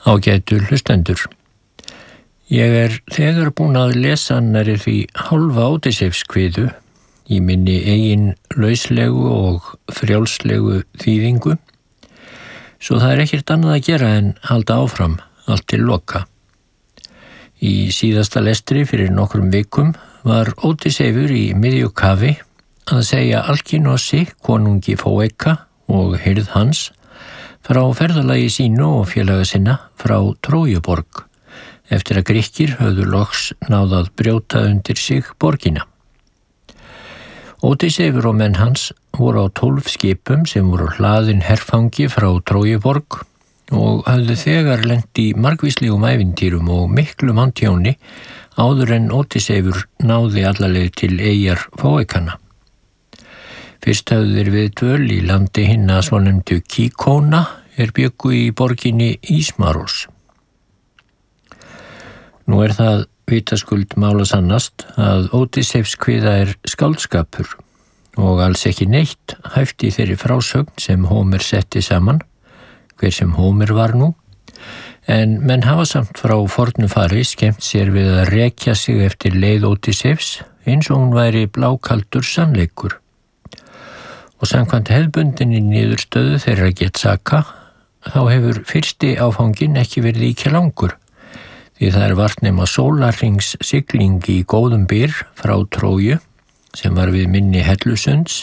Ágætu hlustendur. Ég þegar búin að lesa nærri því hálfa Ódysseifskviðu í minni eigin lauslegu og frjálslegu þýðingu, svo það ekkert annað að gera en halda áfram allt til loka. Í síðasta lestri fyrir nokkrum vikum var Ódysseifur í miðju kafi að segja Alkínossi, konungi Fóeka og hirð hans, frá ferðalagi sínu og félaga sinna frá Trójuborg, eftir að Grikkir höfðu loks náð að brjóta undir sig borgina. Ódysseifur og menn hans voru á 12 skipum sem voru hlaðin herfangi frá Trójuborg og höfðu þegar lent í margvíslegum ævintýrum og miklu manntjóni áður en Ódysseifur náði allaleg til eyjar Fóekanna. Fyrst höfðu þeir við dvöl í landi hinna svonefndu Kíkóna bjuggu í borginni Ísmaros. Nú það vitaskuld mála sannast að Ódysseifskviða skáldskapur og alls ekki neitt hæft í þeirri frásögn sem Hómer setti saman, hver sem Hómer var nú, en menn hafa samt frá fornu fari skemmt sér við að rekja sig eftir leið Ódysseifs eins og hún væri blákaldur sannleikur. Og samkvæmt hefðbundinni niðurstöðu þeirra Getsaka, þá hefur fyrsti áfanginn ekki verið ýkja langur, því það vart nema sólarhrings sigling í góðum byr frá Tróju, sem var við mynni Hellusunds